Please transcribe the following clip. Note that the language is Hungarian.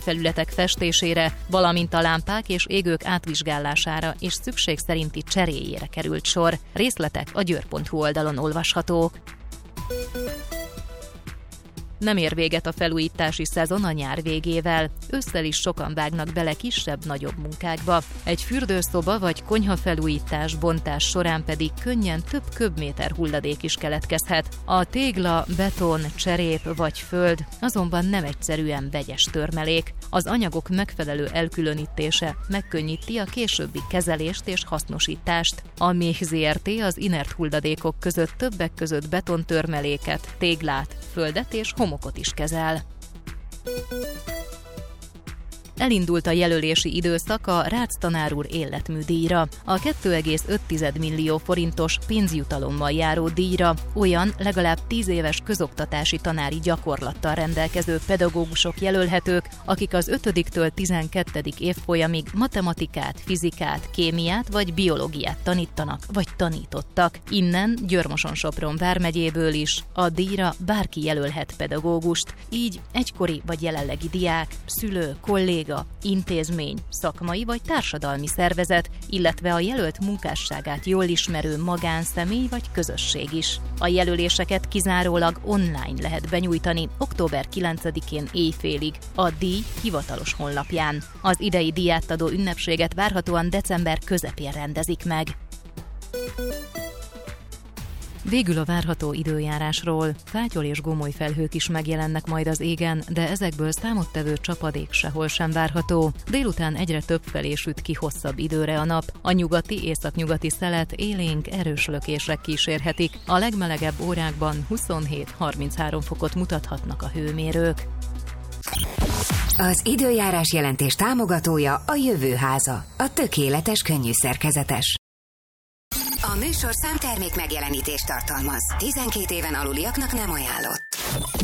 felületek festésére, valamint a lámpák és égők átvizsgálására és szükség szerinti cseréjére került sor. Részletek a győr.hu oldalon olvashatók. Nem ér véget a felújítási szezon a nyár végével. Ősszel is sokan vágnak bele kisebb-nagyobb munkákba. Egy fürdőszoba vagy konyha felújítás, bontás során pedig könnyen több köbméter hulladék is keletkezhet. A tégla, beton, cserép vagy föld azonban nem egyszerűen vegyes törmelék. Az anyagok megfelelő elkülönítése megkönnyíti a későbbi kezelést és hasznosítást. A Méh Zrt. Az inert hulladékok között többek között betontörmeléket, téglát, földet és homokot is kezel. Elindult a jelölési időszak a Rácz tanár úr életműdíjra. A 2,5 millió forintos pénzjutalommal járó díjra olyan legalább 10 éves közoktatási tanári gyakorlattal rendelkező pedagógusok jelölhetők, akik az 5-től 12. évfolyamig matematikát, fizikát, kémiát vagy biológiát tanítanak vagy tanítottak. Innen Győr-Moson-Sopron vármegyéből is a díjra bárki jelölhet pedagógust, így egykori vagy jelenlegi diák, szülő, kolléga, intézmény, szakmai vagy társadalmi szervezet, illetve a jelölt munkásságát jól ismerő magánszemély vagy közösség is. A jelöléseket kizárólag online lehet benyújtani október 9-én éjfélig a díj hivatalos honlapján. Az idei díjátadó ünnepséget várhatóan december közepén rendezik meg. Végül a várható időjárásról. Fátyol és gomoly felhők is megjelennek majd az égen, de ezekből számottevő csapadék sehol sem várható. Délután egyre több felé süt ki hosszabb időre a nap. A nyugati, északnyugati szelet élénk, erős lökések kísérhetik. A legmelegebb órákban 27-33 fokot mutathatnak a hőmérők. Az időjárás jelentés támogatója a Jövőháza, a tökéletes könnyűszerkezetes. A műsor számtermék megjelenítést tartalmaz. 12 éven aluliaknak nem ajánlott.